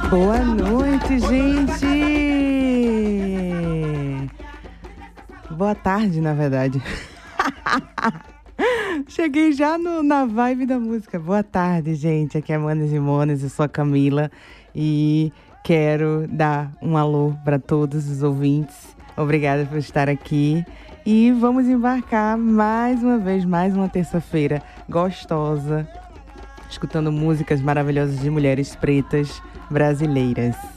Boa noite, gente! Boa tarde, na verdade. Cheguei já na vibe da música. Boa tarde, gente. Aqui é Manas e Monas, eu sou a Camila e quero dar um alô para todos os ouvintes. Obrigada por estar aqui. E vamos embarcar mais uma vez, mais uma terça-feira gostosa, escutando músicas maravilhosas de mulheres pretas brasileiras.